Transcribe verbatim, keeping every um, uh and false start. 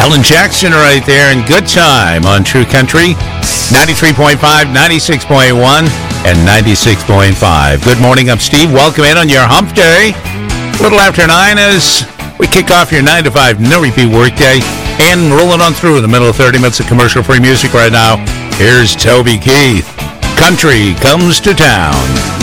Alan Jackson right there in Good Time on True Country, ninety-three point five, ninety-six point one, and ninety-six point five. Good morning, I'm Steve. Welcome in on your hump day. A little after nine as we kick off your nine to five no-repeat workday and rolling on through in the middle of thirty minutes of commercial-free music right now. Here's Toby Keith. Country comes to town.